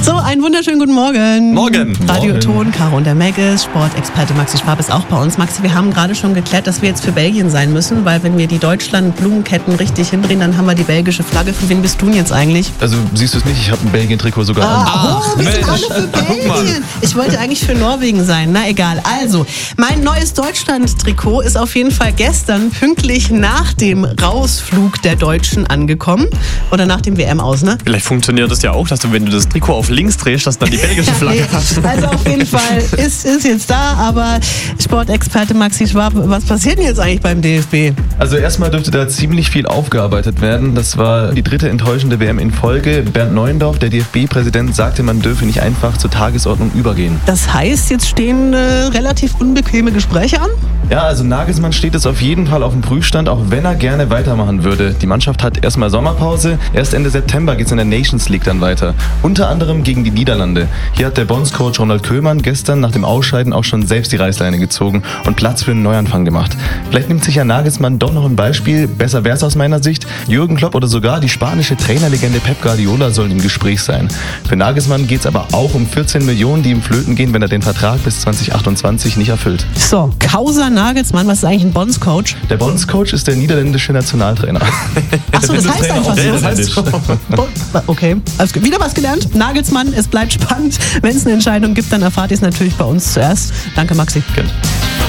So, einen wunderschönen guten Morgen. Morgen. Radio Ton, Caro und der Meggis, Sportexperte Maxi Schwab ist auch bei uns. Maxi, wir haben gerade schon geklärt, dass wir jetzt für Belgien sein müssen, weil wenn wir die Deutschland-Blumenketten richtig hindrehen, dann haben wir die belgische Flagge. Für wen bist du denn jetzt eigentlich? Also siehst du es nicht, ich habe ein Belgien-Trikot sogar an. Wir sind alle für Belgien. Ich wollte eigentlich für Norwegen sein, na egal. Also, mein neues Deutschland-Trikot ist auf jeden Fall gestern pünktlich nach dem Rausflug der Deutschen angekommen. Oder nach dem WM aus, ne? Vielleicht funktioniert das ja auch, dass du, wenn du das Trikot auf links drehst, dass dann die belgische Flagge hast. Also auf jeden Fall ist jetzt da, aber Sportexperte Maxi Schwab, was passiert denn jetzt eigentlich beim DFB? Also erstmal dürfte da ziemlich viel aufgearbeitet werden. Das war die dritte enttäuschende WM in Folge. Bernd Neuendorf, der DFB-Präsident, sagte, man dürfe nicht einfach zur Tagesordnung übergehen. Das heißt, jetzt stehen relativ unbequeme Gespräche an? Ja, also Nagelsmann steht es auf jeden Fall auf dem Prüfstand, auch wenn er gerne weitermachen würde. Die Mannschaft hat erstmal Sommerpause. Erst Ende September geht es in der Nations League dann weiter. Unter anderem gegen die Niederlande. Hier hat der Bondscoach Ronald Koeman gestern nach dem Ausscheiden auch schon selbst die Reißleine gezogen und Platz für einen Neuanfang gemacht. Vielleicht nimmt sich ja Nagelsmann doch noch ein Beispiel. Besser wär's aus meiner Sicht. Jürgen Klopp oder sogar die spanische Trainerlegende Pep Guardiola sollen im Gespräch sein. Für Nagelsmann geht's aber auch um 14 Millionen, die ihm flöten gehen, wenn er den Vertrag bis 2028 nicht erfüllt. So, Causa Nagelsmann, was ist eigentlich ein Bondscoach? Der Bondscoach ist der niederländische Nationaltrainer. Achso, das heißt einfach so. Das heißt so. Okay, also wieder was gelernt. Nagelsmann, es bleibt spannend. Wenn es eine Entscheidung gibt, dann erfahrt ihr es natürlich bei uns zuerst. Danke, Maxi. Gerne.